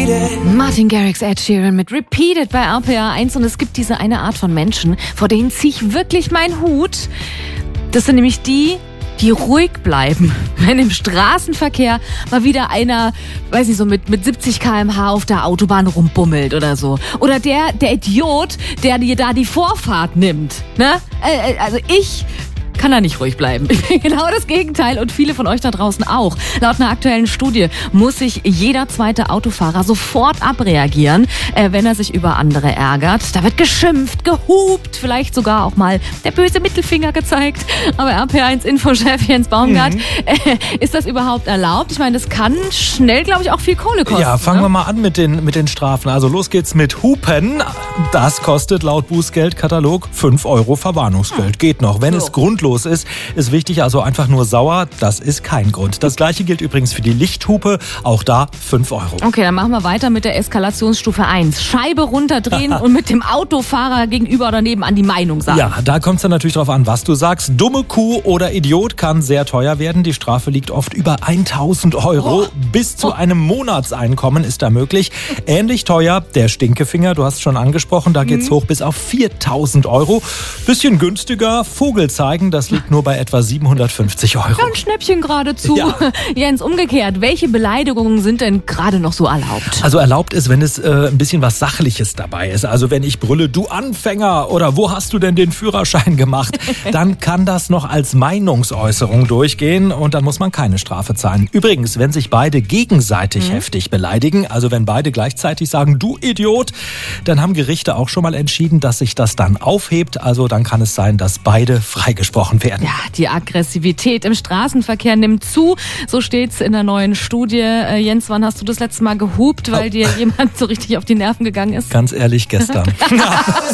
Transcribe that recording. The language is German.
Martin Garrix, Ed Sheeran mit Repeated bei RPA 1. Und es gibt diese eine Art von Menschen, vor denen ziehe ich wirklich meinen Hut. Das sind nämlich die ruhig bleiben, wenn im Straßenverkehr mal wieder einer, weiß ich so, mit 70 km/h auf der Autobahn rumbummelt oder so. Oder der Idiot, der dir da die Vorfahrt nimmt. Ne? Also ich kann da nicht ruhig bleiben. Ich bin genau das Gegenteil und viele von euch da draußen auch. Laut einer aktuellen Studie muss sich jeder zweite Autofahrer sofort abreagieren, wenn er sich über andere ärgert. Da wird geschimpft, gehupt, vielleicht sogar auch mal der böse Mittelfinger gezeigt. Aber RPA1 Infochef Jens Baumgart, ist das überhaupt erlaubt? Ich meine, das kann schnell, glaube ich, auch viel Kohle kosten. Ja, fangen wir mal an mit den Strafen. Also los geht's mit Hupen. Das kostet laut Bußgeldkatalog 5 € Verwarnungsgeld. Geht noch. Wenn es grundlos ist wichtig, also einfach nur sauer, das ist kein Grund. Das gleiche gilt übrigens für die Lichthupe, auch da 5 €. Okay, dann machen wir weiter mit der Eskalationsstufe 1. Scheibe runterdrehen und mit dem Autofahrer gegenüber oder nebenan die Meinung sagen. Ja, da kommt es dann natürlich drauf an, was du sagst. Dumme Kuh oder Idiot kann sehr teuer werden. Die Strafe liegt oft über 1.000 €. Bis zu einem Monatseinkommen ist da möglich. Ähnlich teuer der Stinkefinger, du hast es schon angesprochen, da geht's hoch bis auf 4.000 €. Bisschen günstiger, Vogel zeigen, das liegt nur bei etwa 750 €. Ja, ein Schnäppchen geradezu. Ja. Jens, umgekehrt, welche Beleidigungen sind denn gerade noch so erlaubt? Also erlaubt ist, wenn es ein bisschen was Sachliches dabei ist. Also wenn ich brülle, du Anfänger oder wo hast du denn den Führerschein gemacht? Dann kann das noch als Meinungsäußerung durchgehen und dann muss man keine Strafe zahlen. Übrigens, wenn sich beide gegenseitig heftig beleidigen, also wenn beide gleichzeitig sagen, du Idiot, dann haben Gerichte auch schon mal entschieden, dass sich das dann aufhebt. Also dann kann es sein, dass beide freigesprochen werden. Ja, die Aggressivität im Straßenverkehr nimmt zu. So steht's in der neuen Studie. Jens, wann hast du das letzte Mal gehupt, weil dir jemand so richtig auf die Nerven gegangen ist? Ganz ehrlich, gestern.